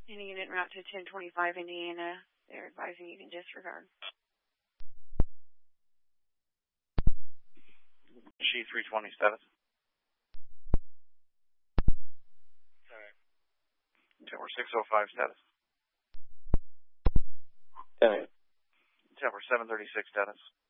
Any unit en route to 1025 Indiana, they're advising you can disregard. G320 status. Tower 605 status. Okay. Tower 736 status.